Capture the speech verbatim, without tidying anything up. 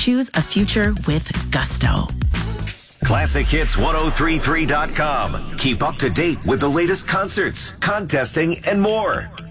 choose a future with gusto. classic hits ten thirty-three dot com. Keep up to date with the latest concerts, contesting, and more.